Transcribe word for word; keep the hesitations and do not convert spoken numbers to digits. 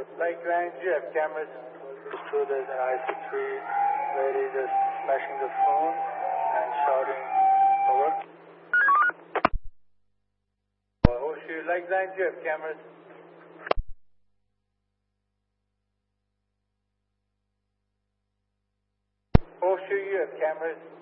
Lakeland, you have cameras. Two, there's an I C three lady just smashing the phone and shouting, over. Horseshoe, Lakeland, you have cameras. Horseshoe, you have cameras.